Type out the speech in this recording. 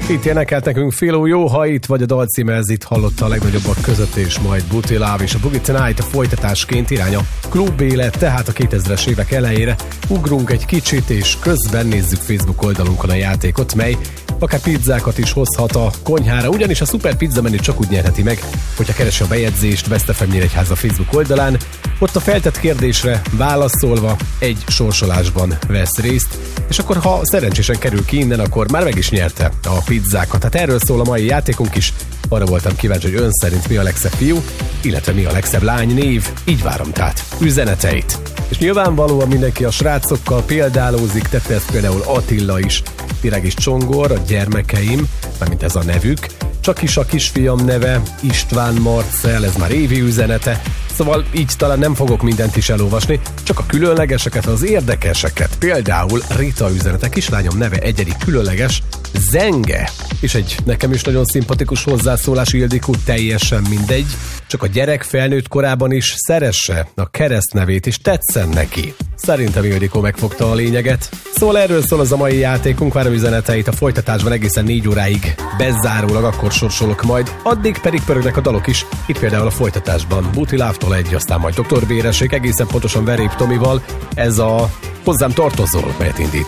Itt énekelt nekünk Filó, jó, ha itt vagy, a dalcíme, ez itt hallotta a legnagyobbak között, és majd Booty Love és a Boogie Tonight a folytatásként irány a klubélet, tehát a 2000-es évek elejére. Ugrunk egy kicsit, és közben nézzük Facebook oldalunkon a játékot, mely akár pizzákat is hozhat a konyhára, ugyanis a Super Pizza menü csak úgy nyerheti meg, hogyha keresi a bejegyzést Best FM Nyíregyháza Facebook oldalán. Ott a feltett kérdésre válaszolva egy sorsolásban vesz részt, és akkor ha szerencsésen kerül ki innen, akkor már meg is nyerte a pizzákat. Hát erről szól a mai játékunk is. Arra voltam kíváncsi, hogy ön szerint mi a legszebb fiú, illetve mi a legszebb lány név. Így várom tehát üzeneteit. És nyilvánvalóan mindenki a srácokkal példálózik, tette ezt például Attila is. Virág és Csongor, a gyermekeim, mármint ez a nevük. Csak is a kisfiam neve István Marcell, ez már évi üzenete. Szóval így talán nem fogok mindent is elolvasni, csak a különlegeseket, az érdekeseket. Például Rita üzenete, kislányom neve egyedi különleges, Zenge. És egy nekem is nagyon szimpatikus hozzászólás, Ildikó, teljesen mindegy, csak a gyerek felnőtt korában is szeresse a keresztnevét, és tetszen neki. Szerintem Ildikó megfogta a lényeget. Szóval erről szól az a mai játékunk, várom üzeneteit a folytatásban egészen 4 óráig bezárólag, akkor sorsolok majd. Addig pedig pörögnek a dalok is, itt például a folytatásban Booty Love-tól egy, aztán majd Dr. Béressék, egészen pontosan Verép Tomival, ez a Hozzám tartozol, melyet indít.